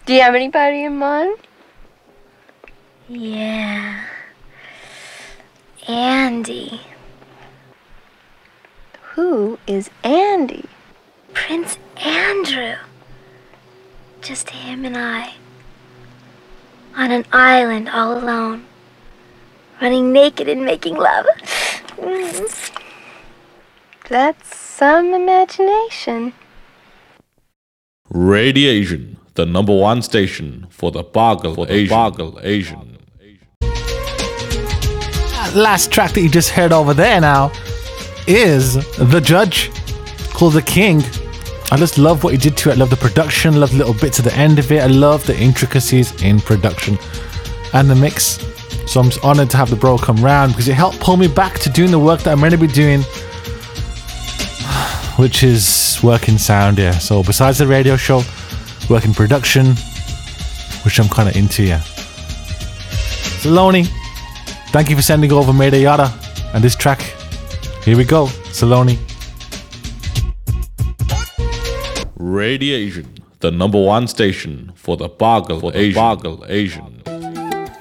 Do you have anybody in mind? Yeah. Andy. Who is Andy? Prince Andrew. Just him and I. On an island all alone. Running naked and making love. That's some imagination. Radiation, the number one station for the Boggle Asian. Last track that you just heard over there now is The Judge, called The King. I just love what he did to it. I love the production, love the little bits at the end of it. I love the intricacies in production and the mix. So I'm just honored to have the bro come round because it helped pull me back to doing the work that I'm meant to be doing, which is working sound, yeah. So besides the radio show, working production, which I'm kind of into, yeah. Saloni, thank you for sending over Mayday Yada and this track. Here we go, Saloni. Radiation, the number one station for the Boggle Asian.